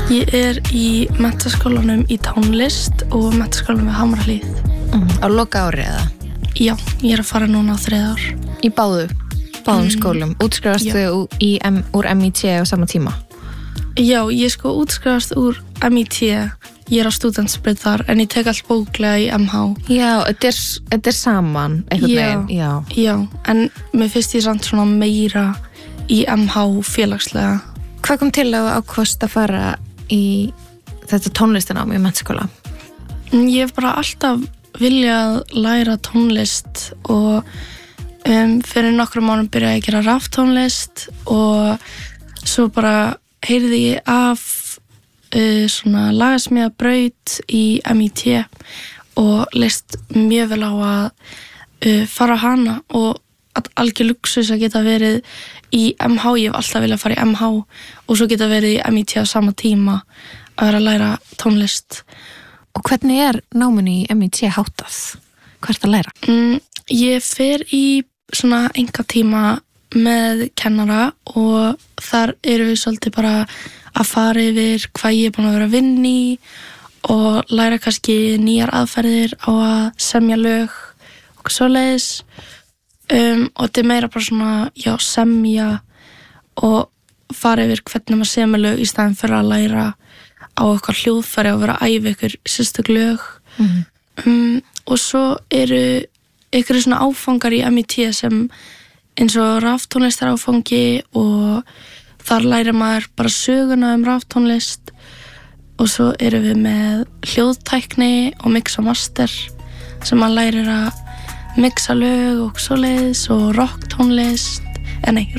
Ég í menntaskólanum í tónlist og menntaskólanum við Hamrahlíð. Á loka ári eða? Já, ég að fara núna á 3 ár. Í báðum skólum. Útskrifast þau úr MIT á sama tíma? Já, ég útskrifast úr MIT. Ég á stúdentsbraut þar, en ég tek allt bóklega í MH. Já, þetta saman einhvern veginn. Já, en mér finnst ég samt svona meira í MH félagslega. Hvað kom til að ákvast að fara í þetta tónlistinám í menntaskóla? Ég hef bara alltaf viljað læra tónlist og fyrir nokkrum mánuðum byrjaði ég að gera raftónlist og svo bara heyrði ég af svona lagasmíðabraut í MIT og leist mjög vel á að fara á hana og algjör luxus að geta verið í MH. Ég hef alltaf viljað fara í MH og svo geta verið í MIT á sama tíma að vera að læra tónlist. Og hvernig náminu í MIT háttað? Hvað ertu að læra? Ég fer í svona engatíma með kennara og þar við svolítið bara að fara yfir hvað ég búin að vera að vinna í og læra kannski nýjar aðferðir á að semja lög og svoleiðis. Og þetta meira bara svona, semja og fara yfir hvernig maður semja lög í staðinn fyrir að læra á eitthvað hljóðfæri og vera að æfa ykkur sérstök lög. Og svo ykkur svona áfangar í MIT sem eins og raftónlistar áfangi og þar lærir maður bara söguna raftónlist og svo við með hljóðtækni og mixa master sem maður lærir að mixa lög og svoleiðis og